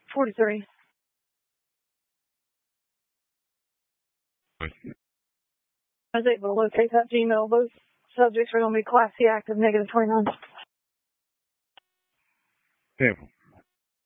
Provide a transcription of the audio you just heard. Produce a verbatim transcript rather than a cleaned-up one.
forty-three. I was able to locate that Gmail. Both subjects are going to be Class C active, negative twenty-nine. Sample.